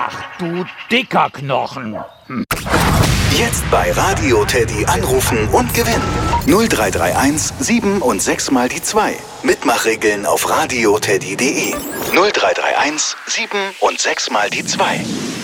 Ach, du dicker Knochen. Jetzt bei Radio Teddy anrufen und gewinnen. 0331 7 und 6 mal die 2. Mitmachregeln auf radioteddy.de. 0331 7 und 6 mal die 2.